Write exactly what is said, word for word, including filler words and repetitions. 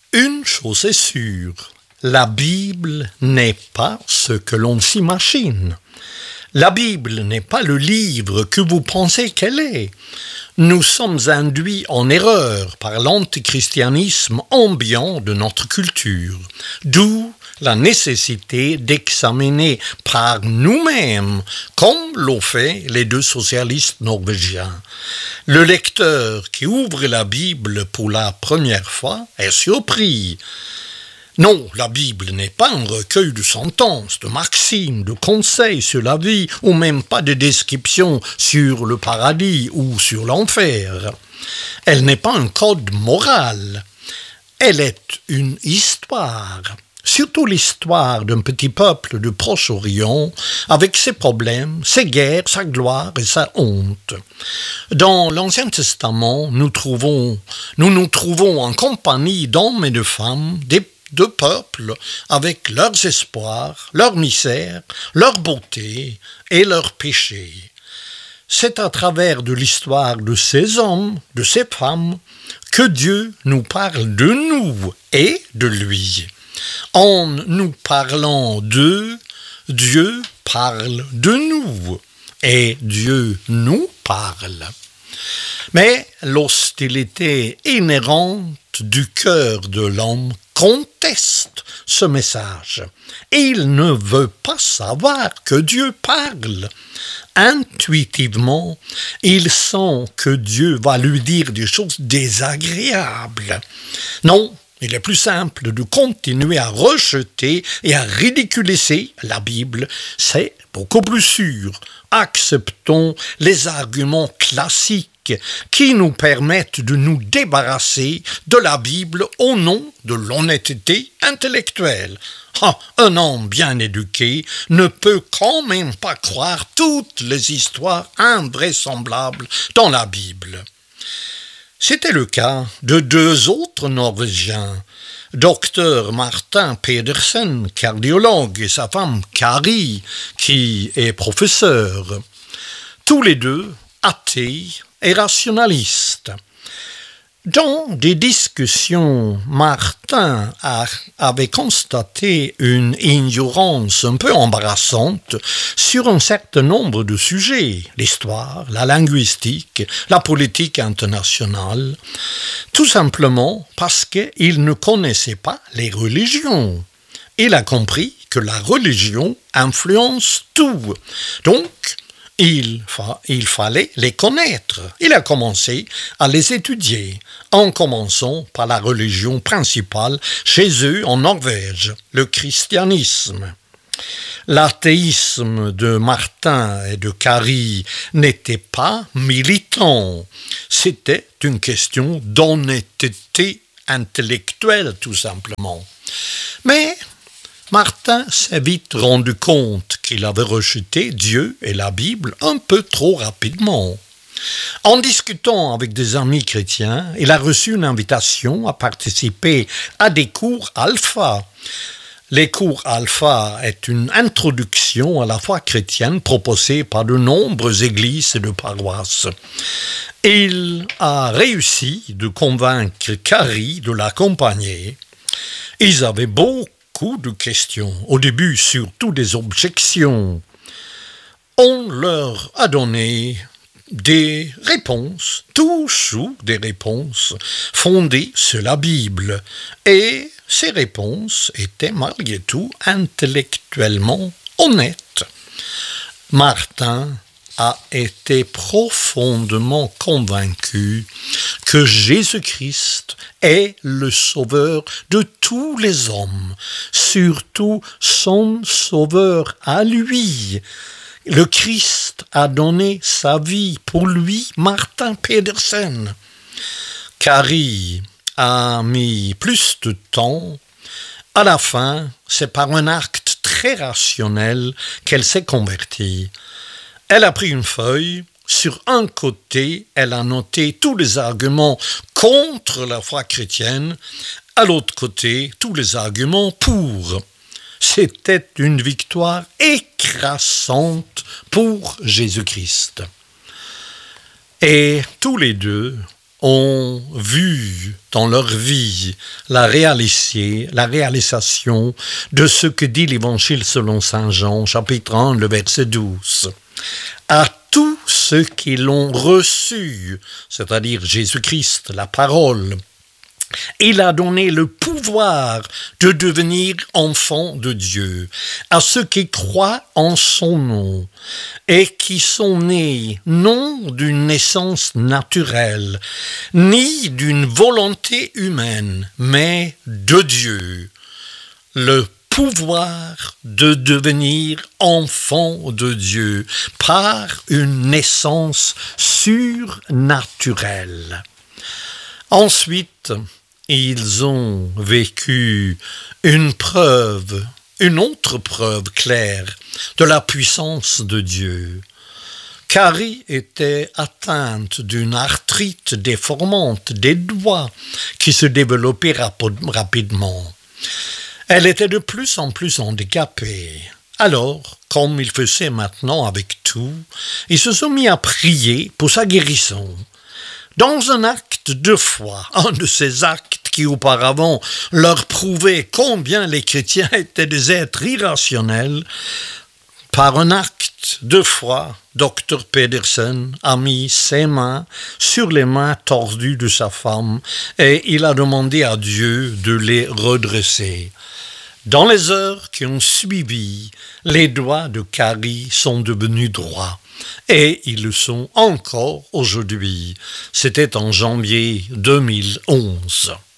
Une chose est sûre, la Bible n'est pas ce que l'on s'imagine. La Bible n'est pas le livre que vous pensez qu'elle est. Nous sommes induits en erreur par l'antichristianisme ambiant de notre culture, d'où la nécessité d'examiner par nous-mêmes, comme l'ont fait les deux socialistes norvégiens. Le lecteur qui ouvre la Bible pour la première fois est surpris. Non, la Bible n'est pas un recueil de sentences, de maximes, de conseils sur la vie, ou même pas de descriptions sur le paradis ou sur l'enfer. Elle n'est pas un code moral. Elle est une histoire. Surtout l'histoire d'un petit peuple du Proche-Orient, avec ses problèmes, ses guerres, sa gloire et sa honte. Dans l'Ancien Testament, nous, trouvons, nous nous trouvons en compagnie d'hommes et de femmes, des de peuples avec leurs espoirs, leurs misères, leur beauté et leurs péchés. C'est à travers de l'histoire de ces hommes, de ces femmes, que Dieu nous parle de nous et de lui. En nous parlant d'eux, Dieu parle de nous et Dieu nous parle. Mais l'hostilité inhérente du cœur de l'homme conteste ce message. Il ne veut pas savoir que Dieu parle. Intuitivement, il sent que Dieu va lui dire des choses désagréables. Non, il est plus simple de continuer à rejeter et à ridiculiser la Bible. C'est beaucoup plus sûr. Acceptons les arguments classiques qui nous permettent de nous débarrasser de la Bible au nom de l'honnêteté intellectuelle. Ah, un homme bien éduqué ne peut quand même pas croire toutes les histoires invraisemblables dans la Bible. C'était le cas de deux autres Norvégiens, docteur Martin Pedersen, cardiologue, et sa femme Kari, qui est professeure. Tous les deux athées et rationalistes. Dans des discussions, Martin a, avait constaté une ignorance un peu embarrassante sur un certain nombre de sujets, l'histoire, la linguistique, la politique internationale, tout simplement parce qu'il ne connaissait pas les religions. Il a compris que la religion influence tout. Donc, Il, fa- il fallait les connaître. Il a commencé à les étudier, en commençant par la religion principale chez eux en Norvège, le christianisme. L'athéisme de Martin et de Kari n'était pas militant. C'était une question d'honnêteté intellectuelle, tout simplement. Mais Martin s'est vite rendu compte qu'il avait rejeté Dieu et la Bible un peu trop rapidement. En discutant avec des amis chrétiens, il a reçu une invitation à participer à des cours alpha. Les cours alpha est une introduction à la foi chrétienne proposée par de nombreuses églises et de paroisses. Il a réussi de convaincre Kari de l'accompagner. Ils avaient beaucoup de questions, au début surtout des objections. On leur a donné des réponses, toujours des réponses fondées sur la Bible, et ces réponses étaient malgré tout intellectuellement honnêtes. Martin a été profondément convaincu que Jésus-Christ est le sauveur de tous les hommes, surtout son sauveur à lui. Le Christ a donné sa vie pour lui, Martin Pedersen. Kari a mis plus de temps. À la fin, c'est par un acte très rationnel qu'elle s'est convertie. Elle a pris une feuille. Sur un côté, elle a noté tous les arguments contre la foi chrétienne. À l'autre côté, tous les arguments pour. C'était une victoire écrasante pour Jésus-Christ. Et tous les deux ont vu dans leur vie la, réaliser, la réalisation de ce que dit l'Évangile selon saint Jean, chapitre un, le verset douze. À tous ceux qui l'ont reçu, c'est-à-dire Jésus-Christ, la parole, il a donné le pouvoir de devenir enfants de Dieu à ceux qui croient en son nom et qui sont nés non d'une naissance naturelle, ni d'une volonté humaine, mais de Dieu. Le pouvoir de devenir enfant de Dieu par une naissance surnaturelle. Ensuite, ils ont vécu une preuve, une autre preuve claire de la puissance de Dieu. Carrie était atteinte d'une arthrite déformante des doigts qui se développait rapidement. Elle était de plus en plus handicapée. Alors, comme il faisait maintenant avec tout, ils se sont mis à prier pour sa guérison. Dans un acte de foi, un de ces actes qui auparavant leur prouvaient combien les chrétiens étaient des êtres irrationnels, par un acte de foi, docteur Pedersen a mis ses mains sur les mains tordues de sa femme et il a demandé à Dieu de les redresser. Dans les heures qui ont suivi, les doigts de Carrie sont devenus droits. Et ils le sont encore aujourd'hui. C'était en janvier deux mille onze.